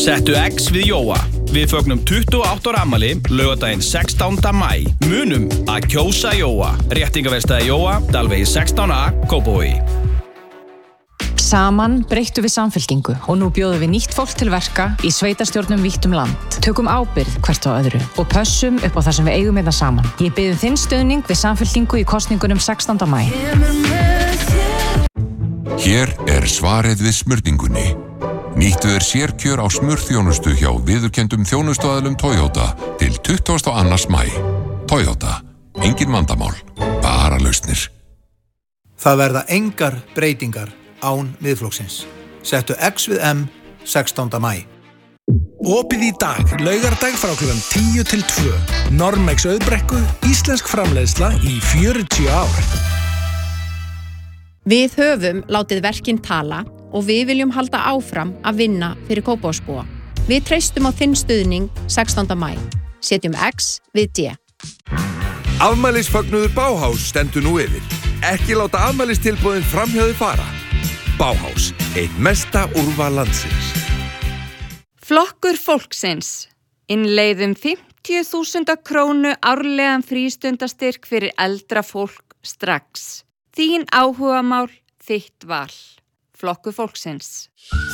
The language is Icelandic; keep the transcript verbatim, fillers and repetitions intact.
Settu X við Jóa. Við fögnum tuttugu og átta ára afmæli laugardaginn sextánda maí. Munum að kjósa Jóa. Réttingaverkstæði Jóa, Dalvegi sextán A, Kópavogi. Saman breyttum við Samfylkingu og nú bjóðum við nýtt fólk til verka í sveitarstjórnum vítt um land. Tökum ábyrgð hvert á öðru og pössum upp á það sem við eigum hérna saman. Ég bið um þinn stuðning við Samfylkingu í kosningunum sextánda maí. Hér er svarið við smurningunni. Nýttu er sérkjör á smurþjónustu hjá viðurkenndum þjónustuaðilum Toyota til tuttugasta og annan maí. Toyota, engin vandamál, bara lausnir. Það verða engar breytingar án Miðflokksins. Settu X við M sextánda maí. Opið í dag, laugardag frá klukkan tíu til tvö. Normex Auðbrekku, íslensk framleiðsla í fjörutíu ár. Við höfum látið verkin tala og við viljum halda áfram að vinna fyrir Kópavogsbúa. Við treystum á þinn stuðning sextánda maí. Setjum X við D. Afmælisfagnuður Bauhaus stendur nú yfir. Ekki láta afmælistilboðin framhjá þig fara. Bauhaus, eitt mesta úrval landsins. Flokkur fólksins. Innleiðum fimmtíu þúsunda krónu árlegan frístundastyrk fyrir eldra fólk strax. Þín áhugamál, þitt val. Flokkur fólksins.